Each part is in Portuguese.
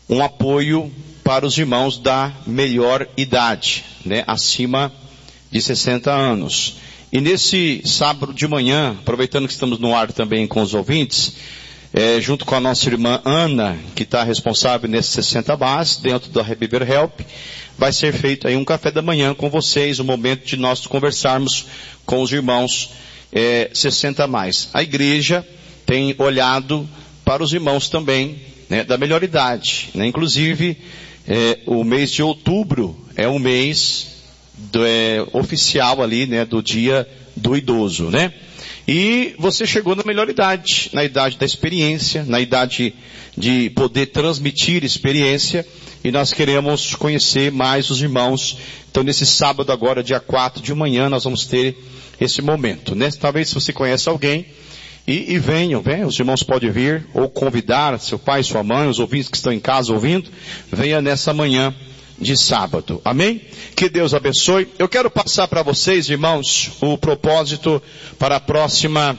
um apoio para os irmãos da melhor idade, né? Acima de 60 anos. E nesse sábado de manhã, aproveitando que estamos no ar também com os ouvintes, junto com a nossa irmã Ana, que está responsável nesses 60 base, dentro da Reviver Help, vai ser feito aí um café da manhã com vocês, um momento de nós conversarmos com os irmãos 60 mais. A igreja tem olhado para os irmãos também, né, da melhor idade, né? Inclusive, o mês de outubro é um mês oficial ali, né, do dia do idoso, né? E você chegou na melhor idade, na idade da experiência, na idade de poder transmitir experiência, e nós queremos conhecer mais os irmãos. Então nesse sábado agora, dia 4 de manhã, nós vamos ter esse momento, né? Talvez se você conhece alguém, e venham, os irmãos podem vir, ou convidar seu pai, sua mãe, os ouvintes que estão em casa ouvindo, venha nessa manhã de sábado. Amém? Que Deus abençoe. Eu quero passar para vocês, irmãos, o propósito para a próxima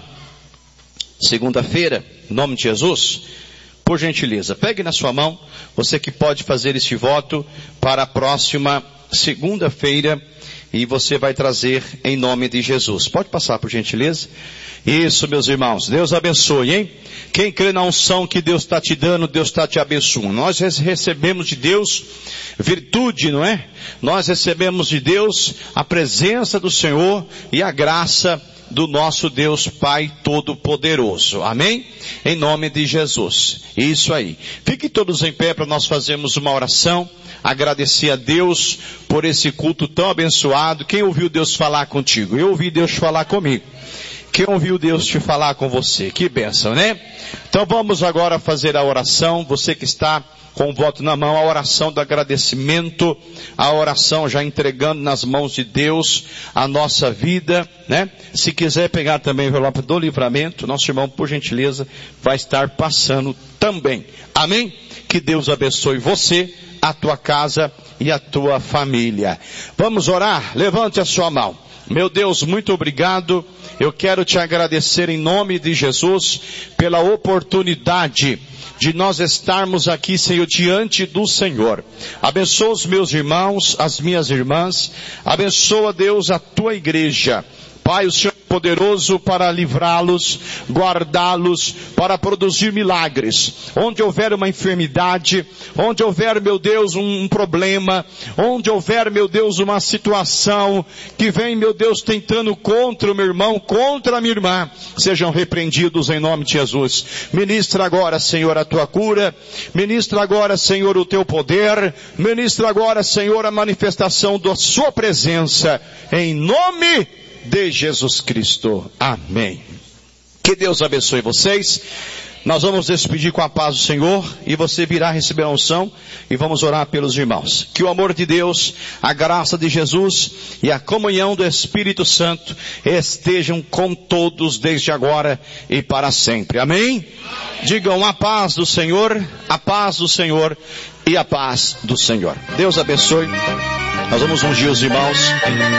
segunda-feira, em nome de Jesus. Por gentileza, pegue na sua mão, você que pode fazer este voto para a próxima segunda-feira, e você vai trazer em nome de Jesus. Pode passar, por gentileza? Isso, meus irmãos. Deus abençoe, hein? Quem crê na unção que Deus está te dando, Deus está te abençoando. Nós recebemos de Deus virtude, não é? Nós recebemos de Deus a presença do Senhor e a graça do nosso Deus Pai Todo-Poderoso. Amém? Em nome de Jesus. Isso aí. Fiquem todos em pé para nós fazermos uma oração. Agradecer a Deus por esse culto tão abençoado. Quem ouviu Deus falar contigo? Eu ouvi Deus falar comigo. Quem ouviu Deus te falar com você? Que bênção, né? Então vamos agora fazer a oração. Você que está com o voto na mão, a oração do agradecimento, a oração já entregando nas mãos de Deus a nossa vida, né? Se quiser pegar também o envelope do livramento, nosso irmão, por gentileza, vai estar passando também. Amém? Que Deus abençoe você, a tua casa e a tua família. Vamos orar? Levante a sua mão. Meu Deus, muito obrigado. Eu quero te agradecer em nome de Jesus pela oportunidade de nós estarmos aqui, Senhor, diante do Senhor. Abençoa os meus irmãos, as minhas irmãs. Abençoa, Deus, a tua igreja. Pai, o Senhor é poderoso para livrá-los, guardá-los, para produzir milagres. Onde houver uma enfermidade, onde houver, meu Deus, um problema, onde houver, meu Deus, uma situação que vem, meu Deus, tentando contra o meu irmão, contra a minha irmã, sejam repreendidos em nome de Jesus. Ministra agora, Senhor, a tua cura. Ministra agora, Senhor, o teu poder. Ministra agora, Senhor, a manifestação da sua presença. Em nome de Jesus Cristo. Amém. Que Deus abençoe vocês. Nós vamos despedir com a paz do Senhor e você virá receber a unção e vamos orar pelos irmãos. Que o amor de Deus, a graça de Jesus e a comunhão do Espírito Santo estejam com todos desde agora e para sempre. Amém? Digam a paz do Senhor, a paz do Senhor e a paz do Senhor. Deus abençoe. Nós vamos ungir os irmãos.